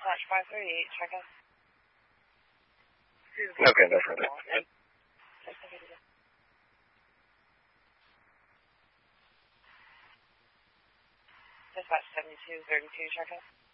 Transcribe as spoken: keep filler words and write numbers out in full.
Dispatch five thirty-eight, check out. Okay, no further. Dispatch seventy-two thirty-two, check out.